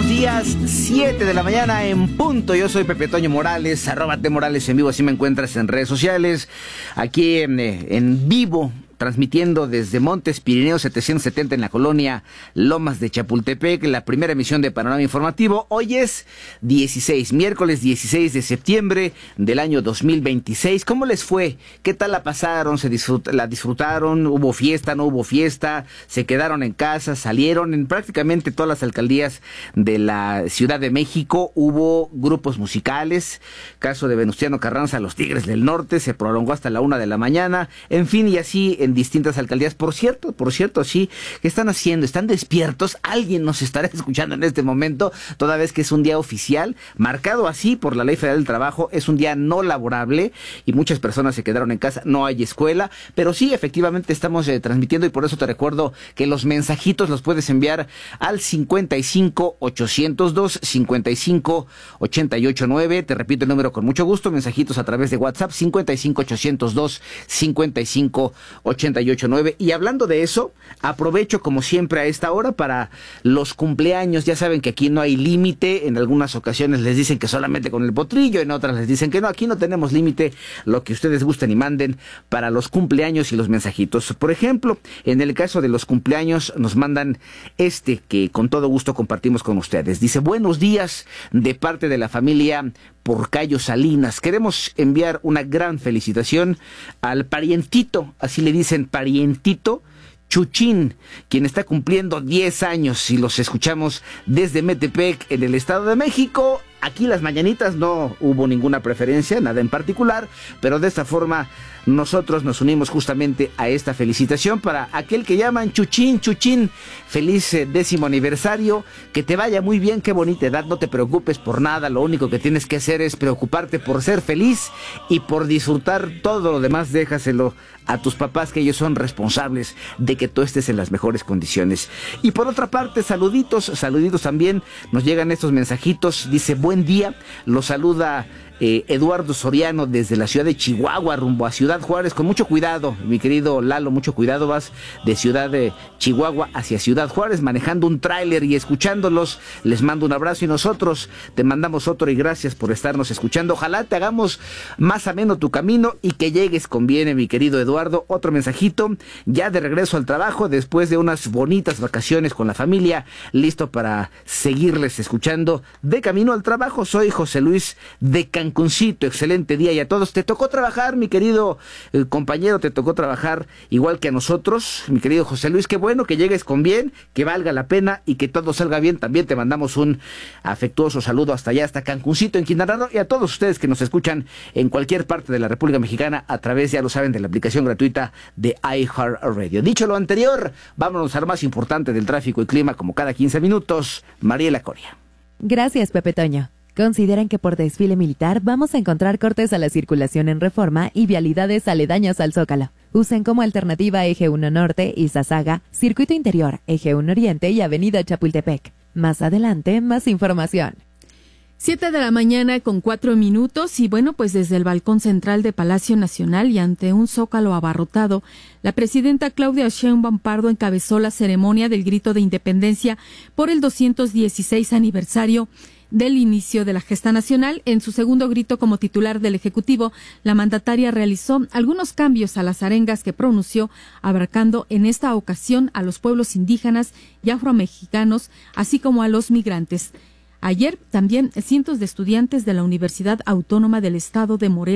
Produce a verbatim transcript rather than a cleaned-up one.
buenos días, siete de la mañana en punto. Yo soy Pepe Toño Morales, arroba T Morales en vivo, así me encuentras en redes sociales, aquí en, en vivo, transmitiendo desde Montes Pirineos setecientos setenta en la colonia Lomas de Chapultepec, la primera emisión de Panorama Informativo. Hoy es dieciséis, miércoles dieciséis de septiembre del año dos mil veintiséis. ¿Cómo les fue? ¿Qué tal la pasaron? ¿Se disfrut- la disfrutaron? ¿Hubo fiesta? ¿No hubo fiesta? ¿Se quedaron en casa? ¿Salieron? En prácticamente todas las alcaldías de la Ciudad de México hubo grupos musicales. Caso de Venustiano Carranza, los Tigres del Norte, se prolongó hasta la una de la mañana. En fin, y así en distintas alcaldías. Por cierto, por cierto, sí, ¿qué están haciendo? ¿Están despiertos? Alguien nos estará escuchando en este momento, toda vez que es un día oficial, marcado así por la Ley Federal del Trabajo, es un día no laborable y muchas personas se quedaron en casa, no hay escuela, pero sí, efectivamente estamos eh, transmitiendo y por eso te recuerdo que los mensajitos los puedes enviar al cincuenta y cinco ochocientos dos cincuenta y cinco ochenta y ocho nueve, te repito el número con mucho gusto, mensajitos a través de WhatsApp cincuenta y cinco ochocientos dos cincuenta y cinco ochenta y ocho nueve. Y hablando de eso, aprovecho como siempre a esta hora para los cumpleaños. Ya saben que aquí no hay límite, en algunas ocasiones les dicen que solamente con el potrillo, en otras les dicen que no, aquí no tenemos límite, lo que ustedes gusten y manden para los cumpleaños y los mensajitos. Por ejemplo, en el caso de los cumpleaños nos mandan este que con todo gusto compartimos con ustedes. Dice: buenos días de parte de la familia Porcayo Salinas. Queremos enviar una gran felicitación al parientito, así le dicen, parientito Chuchín, quien está cumpliendo diez años y los escuchamos desde Metepec, en el Estado de México. Aquí las mañanitas no hubo ninguna preferencia, nada en particular, pero de esta forma nosotros nos unimos justamente a esta felicitación para aquel que llaman Chuchín. Chuchín, feliz eh, décimo aniversario, que te vaya muy bien, qué bonita edad, no te preocupes por nada, lo único que tienes que hacer es preocuparte por ser feliz y por disfrutar. Todo lo demás déjaselo a tus papás, que ellos son responsables de que tú estés en las mejores condiciones. Y por otra parte, saluditos, saluditos también, nos llegan estos mensajitos, dice: buen día, los saluda Eh, Eduardo Soriano desde la ciudad de Chihuahua rumbo a Ciudad Juárez. Con mucho cuidado, mi querido Lalo, mucho cuidado, vas de Ciudad de Chihuahua hacia Ciudad Juárez manejando un tráiler y escuchándolos. Les mando un abrazo y nosotros te mandamos otro, y gracias por estarnos escuchando. Ojalá te hagamos más ameno tu camino y que llegues con bien, mi querido Eduardo. Otro mensajito, ya de regreso al trabajo después de unas bonitas vacaciones con la familia, listo para seguirles escuchando de camino al trabajo. Soy José Luis de Can Cancuncito, excelente día, y a todos te tocó trabajar, mi querido eh, compañero, te tocó trabajar igual que a nosotros, mi querido José Luis. Qué bueno que llegues con bien, que valga la pena y que todo salga bien. También te mandamos un afectuoso saludo hasta allá, hasta Cancuncito en Quintana Roo, y a todos ustedes que nos escuchan en cualquier parte de la República Mexicana a través, ya lo saben, de la aplicación gratuita de iHeartRadio. Dicho lo anterior, vámonos a lo más importante del tráfico y clima, como cada quince minutos. Mariela Coria. Gracias, Pepe Toño. Consideran que por desfile militar vamos a encontrar cortes a la circulación en Reforma y vialidades aledañas al Zócalo. Usen como alternativa Eje uno Norte, Iztazaga, Circuito Interior, Eje uno Oriente y Avenida Chapultepec. Más adelante, más información. Siete de la mañana con cuatro minutos y bueno, pues desde el balcón central de Palacio Nacional y ante un zócalo abarrotado, la presidenta Claudia Sheinbaum Pardo encabezó la ceremonia del grito de independencia por el doscientos dieciséis aniversario del inicio de la gesta nacional. En su segundo grito como titular del Ejecutivo, la mandataria realizó algunos cambios a las arengas que pronunció, abarcando en esta ocasión a los pueblos indígenas y afromexicanos, así como a los migrantes. Ayer también cientos de estudiantes de la Universidad Autónoma del Estado de Morelos